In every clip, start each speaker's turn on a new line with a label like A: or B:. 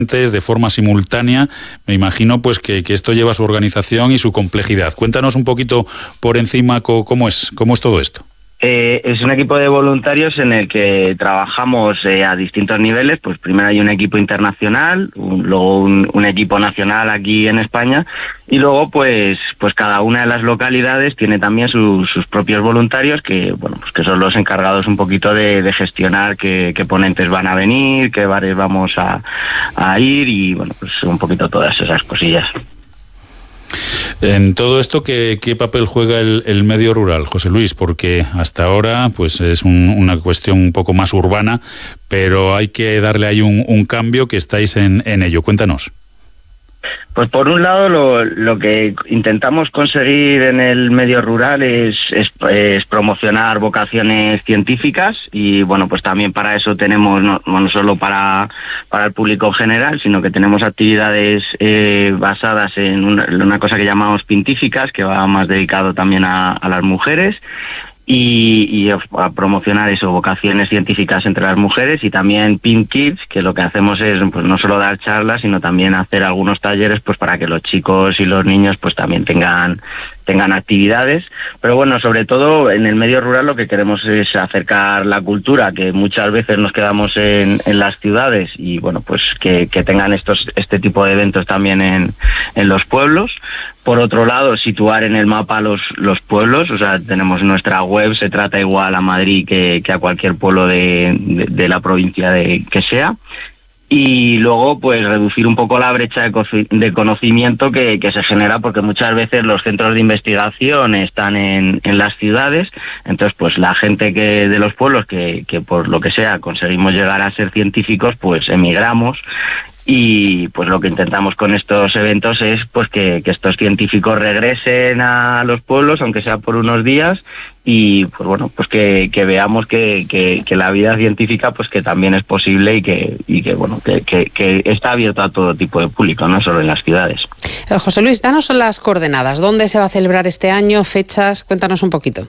A: de forma simultánea. Me imagino pues que esto lleva su organización y su complejidad. Cuéntanos un poquito por encima cómo es todo esto.
B: Es un equipo de voluntarios en el que trabajamos a distintos niveles. Pues primero hay un equipo internacional, luego un equipo nacional aquí en España, y luego pues cada una de las localidades tiene también sus propios voluntarios que que son los encargados un poquito de gestionar qué ponentes van a venir, qué bares vamos a ir y pues un poquito todas esas cosillas.
A: En todo esto, ¿qué papel juega el medio rural, José Luis? Porque hasta ahora pues es una cuestión un poco más urbana, pero hay que darle ahí un cambio, que estáis en ello. Cuéntanos.
B: Pues por un lado lo que intentamos conseguir en el medio rural es promocionar vocaciones científicas y pues también para eso tenemos no solo para el público en general, sino que tenemos actividades basadas en una cosa que llamamos pintíficas, que va más dedicado también a las mujeres. Y a promocionar eso, vocaciones científicas entre las mujeres, y también Pin Kids, que lo que hacemos es pues no solo dar charlas, sino también hacer algunos talleres pues para que los chicos y los niños pues también tengan actividades. Pero sobre todo en el medio rural lo que queremos es acercar la cultura, que muchas veces nos quedamos en las ciudades, y pues que tengan este tipo de eventos también en los pueblos. Por otro lado, situar en el mapa los pueblos, o sea, tenemos nuestra web, se trata igual a Madrid que a cualquier pueblo de la provincia que sea. Y luego, pues, reducir un poco la brecha de conocimiento que se genera, porque muchas veces los centros de investigación están en las ciudades. Entonces, pues, la gente de los pueblos que por lo que sea conseguimos llegar a ser científicos, pues emigramos. Y pues lo que intentamos con estos eventos es pues que estos científicos regresen a los pueblos, aunque sea por unos días, y pues que veamos que la vida científica pues que también es posible y que está abierto a todo tipo de público, no solo en las ciudades.
C: José Luis, danos las coordenadas. ¿Dónde se va a celebrar este año? Fechas, cuéntanos un poquito.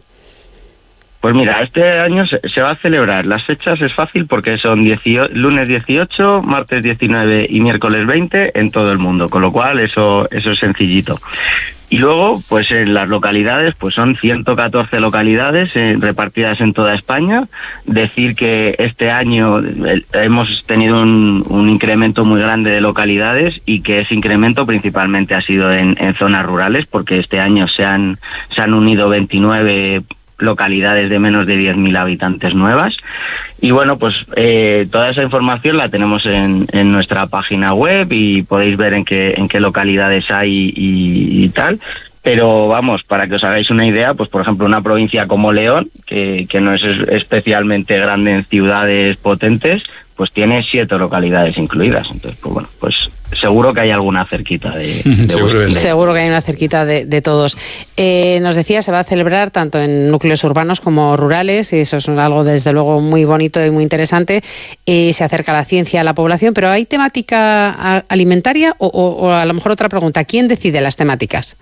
B: Pues mira, este año se va a celebrar. Las fechas es fácil porque son lunes 18, martes 19 y miércoles 20 en todo el mundo, con lo cual eso es sencillito. Y luego, pues en las localidades, pues son 114 localidades repartidas en toda España. Decir que este año hemos tenido un incremento muy grande de localidades, y que ese incremento principalmente ha sido en zonas rurales, porque este año se han unido 29 localidades de menos de 10.000 habitantes nuevas. Y pues toda esa información la tenemos en nuestra página web, y podéis ver en qué localidades hay y tal. Pero para que os hagáis una idea, pues por ejemplo una provincia como León, que no es especialmente grande en ciudades potentes, pues tiene 7 localidades incluidas. Entonces, pues seguro que hay alguna cerquita
C: Seguro que hay una cerquita de todos. Nos decía, se va a celebrar tanto en núcleos urbanos como rurales, y eso es algo desde luego muy bonito y muy interesante. Se acerca la ciencia a la población, pero ¿hay temática alimentaria o a lo mejor otra pregunta? ¿Quién decide las temáticas?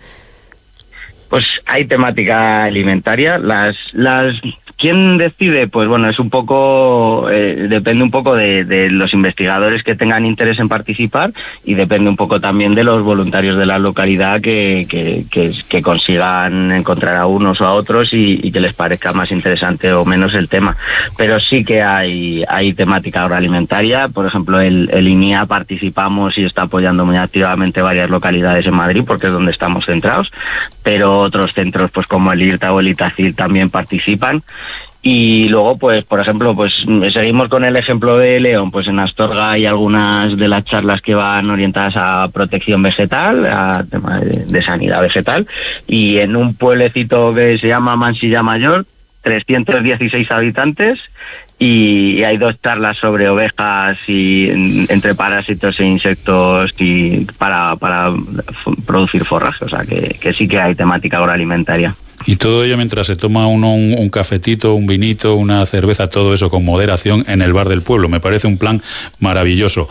B: Pues hay temática alimentaria. ¿Quién decide? Pues es un poco, depende un poco de los investigadores que tengan interés en participar, y depende un poco también de los voluntarios de la localidad que consigan encontrar a unos o a otros y que les parezca más interesante o menos el tema. Pero sí que hay temática agroalimentaria. Por ejemplo, el INIA participamos y está apoyando muy activamente varias localidades en Madrid, porque es donde estamos centrados, pero otros centros pues como el IRTA o el ITACIL también participan. Y luego, pues por ejemplo, pues seguimos con el ejemplo de León. Pues en Astorga hay algunas de las charlas que van orientadas a protección vegetal, a tema de sanidad vegetal, y en un pueblecito que se llama Mansilla Mayor, 316 habitantes, y hay 2 charlas sobre ovejas y entre parásitos e insectos y para producir forraje. O sea que sí que hay temática agroalimentaria.
A: Y todo ello mientras se toma uno un cafetito, un vinito, una cerveza, todo eso con moderación en el bar del pueblo. Me parece un plan maravilloso.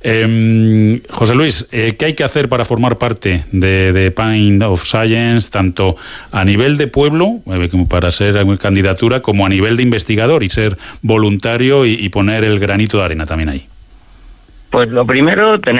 A: José Luis, ¿qué hay que hacer para formar parte de Pint of Science, tanto a nivel de pueblo, como para ser candidatura, como a nivel de investigador y ser voluntario y poner el granito de arena también ahí?
B: Pues lo primero,